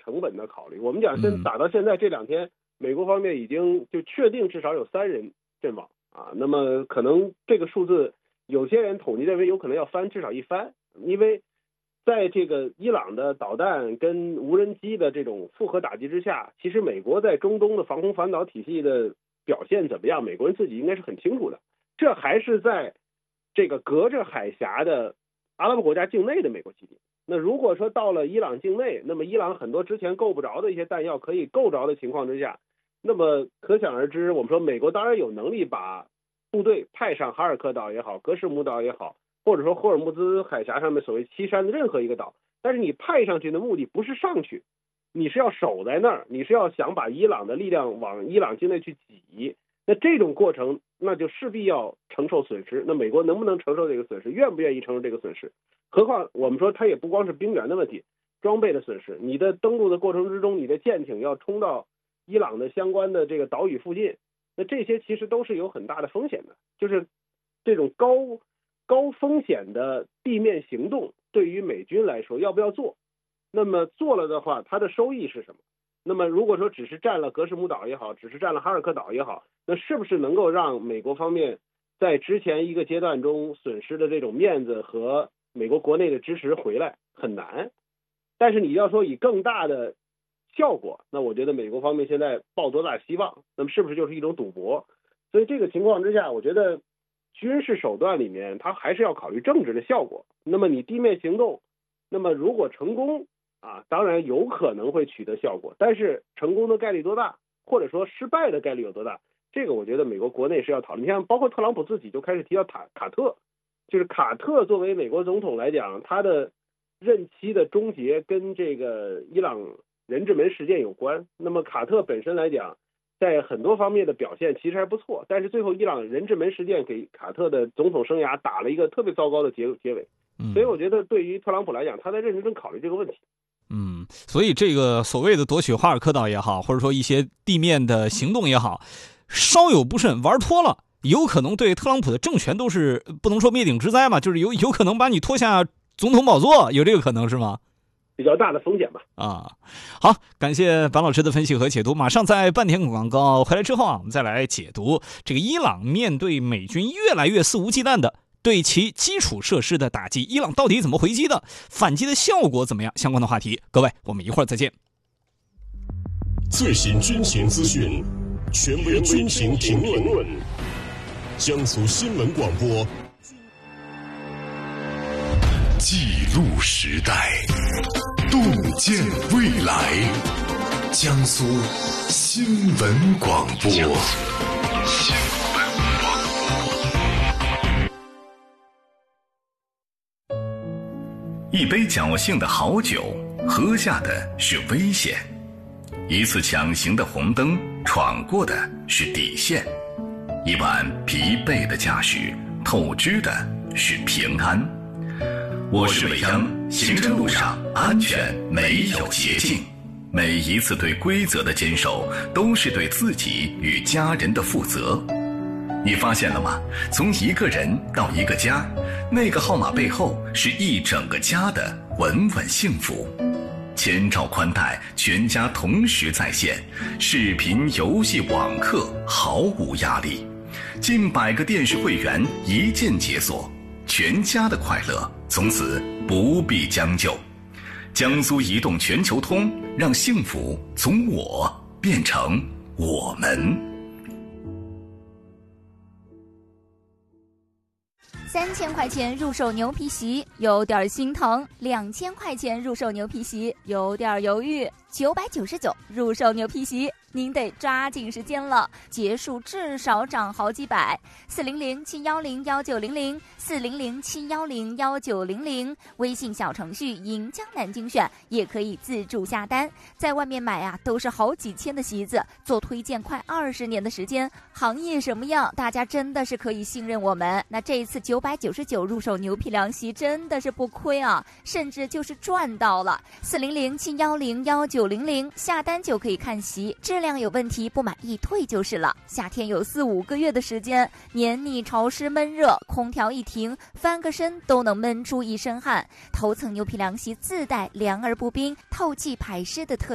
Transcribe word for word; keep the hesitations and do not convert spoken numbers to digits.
成本的考虑。我们讲现打到现在这两天，美国方面已经就确定至少有三人阵亡啊。那么可能这个数字，有些人统计认为有可能要翻至少一番，因为在这个伊朗的导弹跟无人机的这种复合打击之下，其实美国在中东的防空反导体系的表现怎么样，美国人自己应该是很清楚的。这还是在这个隔着海峡的阿拉伯国家境内的美国基地。那如果说到了伊朗境内，那么伊朗很多之前够不着的一些弹药可以够着的情况之下，那么可想而知，我们说美国当然有能力把部队派上哈尔科岛也好，格什姆岛也好，或者说霍尔木兹海峡上面所谓七山的任何一个岛，但是你派上去的目的不是上去，你是要守在那儿，你是要想把伊朗的力量往伊朗境内去挤，那这种过程那就势必要承受损失。那美国能不能承受这个损失，愿不愿意承受这个损失？何况我们说它也不光是兵员的问题，装备的损失，你的登陆的过程之中，你的舰艇要冲到伊朗的相关的这个岛屿附近，那这些其实都是有很大的风险的。就是这种高高风险的地面行动对于美军来说要不要做，那么做了的话它的收益是什么？那么如果说只是占了格什姆岛也好，只是占了哈尔科岛也好，那是不是能够让美国方面在之前一个阶段中损失的这种面子和美国国内的支持回来？很难。但是你要说以更大的效果，那我觉得美国方面现在抱多大希望，那么是不是就是一种赌博？所以这个情况之下，我觉得军事手段里面它还是要考虑政治的效果。那么你地面行动，那么如果成功啊，当然有可能会取得效果，但是成功的概率多大，或者说失败的概率有多大，这个我觉得美国国内是要讨论。你看，包括特朗普自己就开始提到卡卡特，就是卡特作为美国总统来讲，他的任期的终结跟这个伊朗人质门事件有关。那么卡特本身来讲，在很多方面的表现其实还不错，但是最后伊朗人质门事件给卡特的总统生涯打了一个特别糟糕的结结尾。所以我觉得对于特朗普来讲，他在认真考虑这个问题。 嗯，所以这个所谓的夺取哈尔科岛也好，或者说一些地面的行动也好，稍有不慎玩脱了，有可能对特朗普的政权都是不能说灭顶之灾嘛，就是有有可能把你拖下总统宝座，有这个可能是吗？ 比较大的风险吧。 啊，好，感谢白老师的分析和解读。马上在半天广告回来之后啊，我们再来解读这个伊朗面对美军越来越肆无忌惮的对其基础设施的打击，伊朗到底怎么回击的？反击的效果怎么样？相关的话题，各位，我们一会儿再见。 最新军情资讯，权威军情评论，江苏新闻广播，记录时代，洞见未来，江苏新闻广播。 一杯侥幸的好酒，喝下的是危险；一次抢行的红灯，闯过的是底线；一晚疲惫的驾驶，透支的是平安。我是伟央，行车路上安全没有捷径，每一次对规则的坚守，都是对自己与家人的负责。你发现了吗？从一个人到一个家，那个号码背后是一整个家的稳稳幸福。千兆宽带，全家同时在线，视频、游戏、网课毫无压力，近百个电视会员一键解锁，全家的快乐从此不必将就。江苏移动全球通，让幸福从我变成我们。 三千块钱入手牛皮席有点心疼，两千块钱入手牛皮席有点犹豫，九百九十九入手牛皮席，您得抓紧时间了，结束至少涨好几百。四零零七幺零幺九零零，四零零七幺零幺九零零，微信小程序银江南精选也可以自助下单。在外面买啊，都是好几千的席子，做推荐快二十年的时间，行业什么样，大家真的是可以信任我们。那这一次九百九十九入手牛皮凉席真的是不亏啊，甚至就是赚到了。四零零七幺零幺九零零，下单就可以看席，质量有问题不满意退就是了。夏天有四五个月的时间，黏腻潮湿闷热，空调一停，翻个身都能闷出一身汗。头层牛皮凉席自带凉而不冰、透气排湿的特